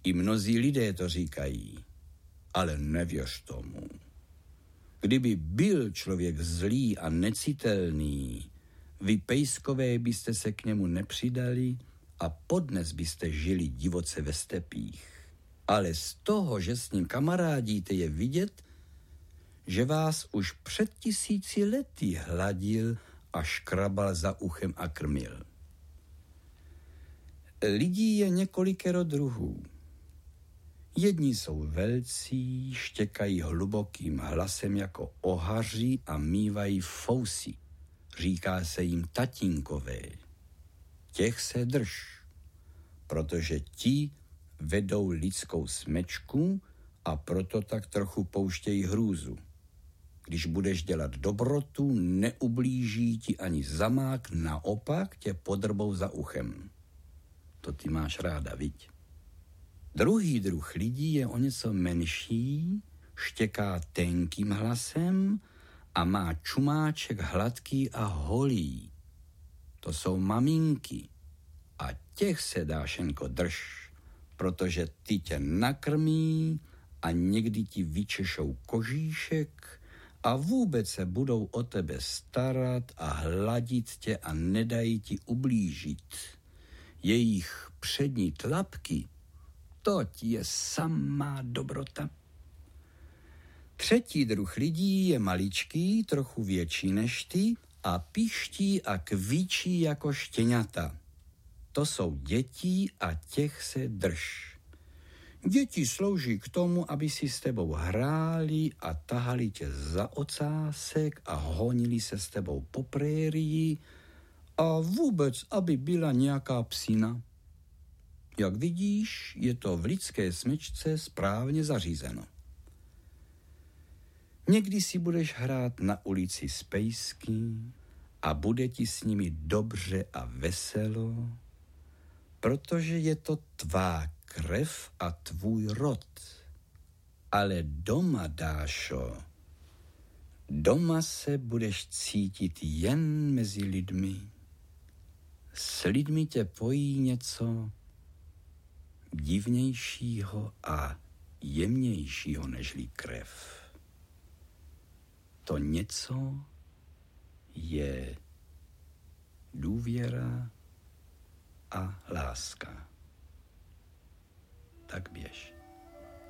I mnozí lidé to říkají, ale nevěř tomu. Kdyby byl člověk zlý a necitelný, vy pejskové byste se k němu nepřidali a podnes byste žili divoce ve stepích. Ale z toho, že s ním kamarádíte, je vidět, že vás už před 1000 lety hladil a škrabal za uchem a krmil. Lidí je několikero druhů. Jedni jsou velcí, štěkají hlubokým hlasem jako ohaři a mívají fousy. Říká se jim tatínkové. Těch se drž, protože ti vedou lidskou smečku a proto tak trochu pouštějí hrůzu. Když budeš dělat dobrotu, neublíží ti ani zamák, naopak tě podrbou za uchem. To ty máš ráda, viď? Druhý druh lidí je o něco menší, štěká tenkým hlasem a má čumáček hladký a holý. To jsou maminky a těch se, Dášenko, drž, protože ty tě nakrmí a někdy ti vyčešou kožíšek a vůbec se budou o tebe starat a hladit tě a nedají ti ublížit. Jejich přední tlapky, to ti je samá dobrota. Třetí druh lidí je maličký, trochu větší než ty a piští a kvíčí jako štěňata. To jsou děti a těch se drž. Děti slouží k tomu, aby si s tebou hráli a tahali tě za ocásek a honili se s tebou po prérii a vůbec, aby byla nějaká psina. Jak vidíš, je to v lidské smečce správně zařízeno. Někdy si budeš hrát na ulici s pejsky a bude ti s nimi dobře a veselo, protože je to tvá krev a tvůj rod. Ale doma, Dášo, doma se budeš cítit jen mezi lidmi. S lidmi tě pojí něco divnějšího a jemnějšího nežli krev. To něco je důvěra a láska. Tak běž.